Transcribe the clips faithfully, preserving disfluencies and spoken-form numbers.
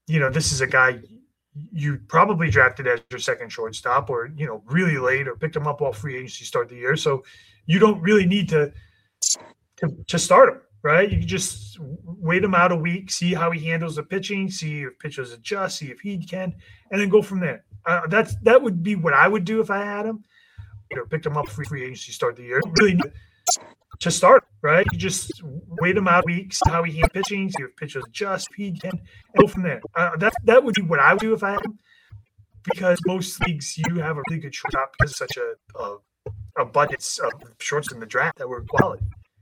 you know, this is a guy you probably drafted as your second shortstop, or you know, really late, or picked him up off free agency start of the year. So you don't really need to to, to start him, right? You can just wait him out a week, see how he handles the pitching, see if pitchers adjust, see if he can, and then go from there. Uh, that's that would be what I would do if I had him. You know, picked him up free free agency start of the year. Really need to start, right? You just wait him out a week, see how he handles pitching, see if pitchers adjust, if he can, and go from there. Uh, that that would be what I would do if I had him. Because most leagues, you have a really good shortstop because of such a a, a budget of shorts in the draft that were quality.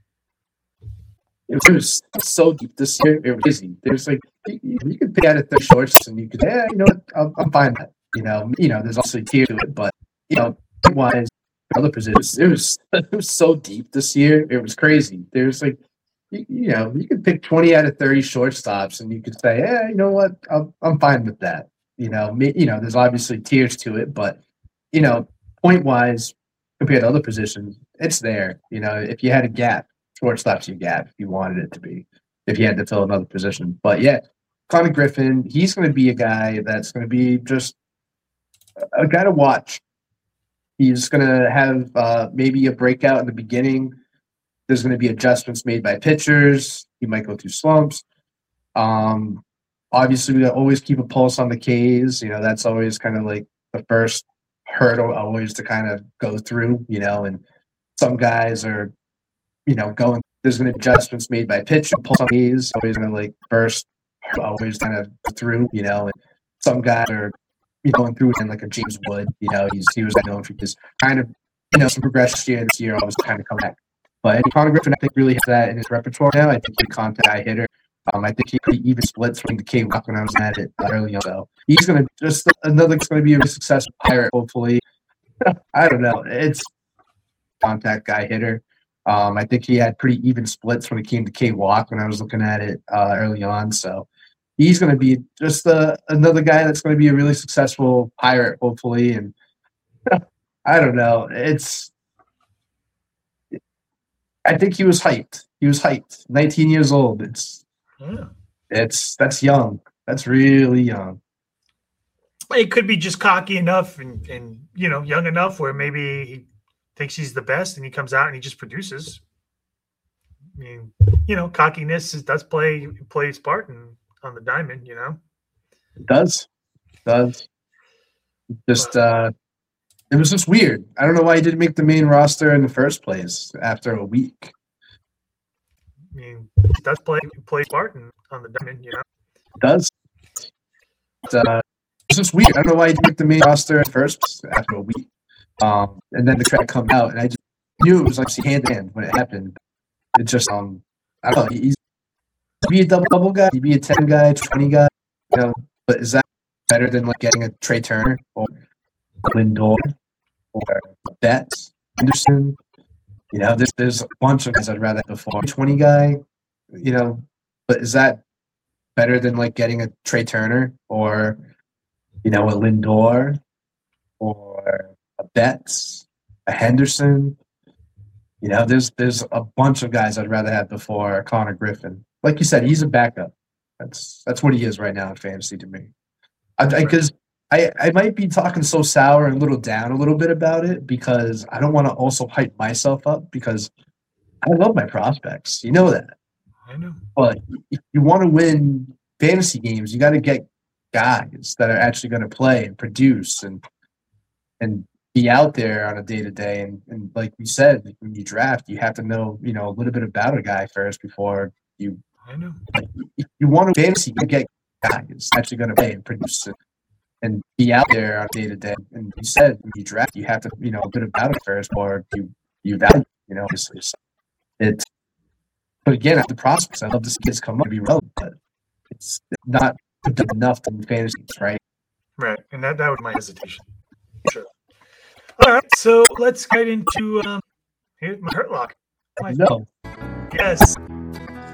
It was so deep this year. It was crazy. There's like you, you could pick out at the shorts, and you could, yeah, you know what, I'm, I'm fine with that. You know, you know, there's also a tier to it, but you know, wise, other positions, it was it was so deep this year. It was crazy. There's like, you, you know, you could pick twenty out of thirty shortstops, and you could say, yeah, you know what, I'm I'm fine with that. You know, me, you know, there's obviously tiers to it, but you know, point wise, compared to other positions, it's there. You know, if you had a gap. Shortstop's your gap if you wanted it to be, if you had to fill another position. But yeah, Connor Griffin, he's going to be a guy that's going to be just a guy to watch. He's going to have uh, maybe a breakout in the beginning. There's going to be adjustments made by pitchers. He might go through slumps. Um, obviously, we always keep a pulse on the K's. You know, that's always kind of like the first hurdle always to kind of go through, you know, and some guys are, you know, going, there's going to be adjustments made by pitch. Pulse on these always going to like burst, always kind of go through, you know, and some guys are, you know, going through it in like a James Wood, you know, he's, he was known for his kind of, you know, some progression year this year, always kind of come back. But Connor Griffin, I think, really has that in his repertoire now. I think he's a contact high hitter. Um, I think he pretty even splits from the K-Walk when I was at it early on. So he's going to just, another, it's going to be a successful Pirate, hopefully. I don't know. It's contact guy hitter. Um, I think he had pretty even splits when it came to K-Walk when I was looking at it uh, early on. So he's going to be just uh, another guy that's going to be a really successful Pirate, hopefully. And I don't know. It's – I think he was hyped. He was hyped. nineteen years old. It's yeah. it's that's young. That's really young. It could be just cocky enough and, and you know, young enough where maybe he – thinks he's the best, and he comes out and he just produces. I mean, you know, cockiness is, does play plays part in, on the diamond. You know, it does, it does. Just uh, it was just weird. I don't know why he didn't make the main roster in the first place after a week. I mean, it does play play part in, on the diamond. You know, it does. It, uh, it's just weird. I don't know why he didn't make the main roster at first after a week. Um, and then the track come out, and I just knew it was like hand in hand when it happened. It just, um, I don't know. He's be a double double guy, he'd be a ten guy, twenty guy, you know. But is that better than like getting a Trey Turner or Lindor or Betts, Anderson? You know, there's there's a bunch of guys I'd rather have before twenty guy, you know. But is that better than like getting a Trey Turner or you know a Lindor or a Betts, a Henderson? You know, there's there's a bunch of guys I'd rather have before Connor Griffin. Like you said, he's a backup. That's that's what he is right now in fantasy to me. Because I, I, I might be talking so sour and a little down a little bit about it because I don't want to also hype myself up because I love my prospects. You know that. I know. But if you want to win fantasy games, you got to get guys that are actually going to play and produce and and be out there on a day to day. And and like we said, when you draft, you have to know you know a little bit about a guy first before you. I know. Like, if you want to fantasy, you get guys actually going to play and produce it and be out there on day to day. And you said when you draft, you have to you know a bit about it first, or you you value you know obviously. So it's but again, at the prospects, I love to see kids come up and be relevant, but it's not enough in fantasy, right? Right, and that that was my hesitation. Sure. All right, so let's get into um, here's my hurt lock. No. Yes.